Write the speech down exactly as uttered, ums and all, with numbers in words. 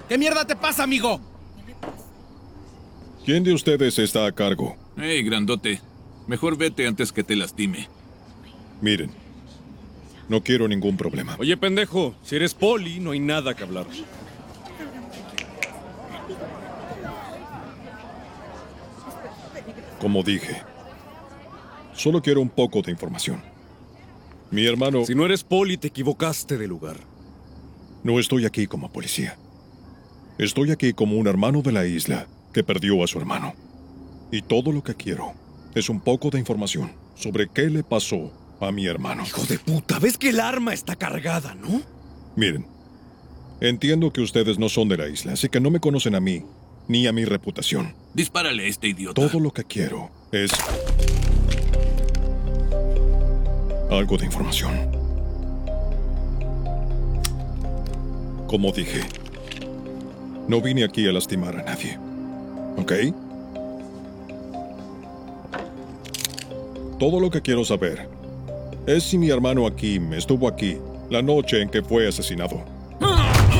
¿Qué mierda te pasa, amigo? ¿Quién de ustedes está a cargo? Hey, grandote. Mejor vete antes que te lastime. Miren, no quiero ningún problema. Oye, pendejo, si eres poli, no hay nada que hablar. Como dije, solo quiero un poco de información. Mi hermano... Si no eres poli, te equivocaste de lugar. No estoy aquí como policía. Estoy aquí como un hermano de la isla que perdió a su hermano. Y todo lo que quiero es un poco de información sobre qué le pasó a mi hermano. Hijo de puta, ¿ves que el arma está cargada, no? Miren, entiendo que ustedes no son de la isla, así que no me conocen a mí, ni a mi reputación. Dispárale a este idiota. Todo lo que quiero es... algo de información. Como dije, no vine aquí a lastimar a nadie, ¿ok? Todo lo que quiero saber es si mi hermano Akim estuvo aquí la noche en que fue asesinado.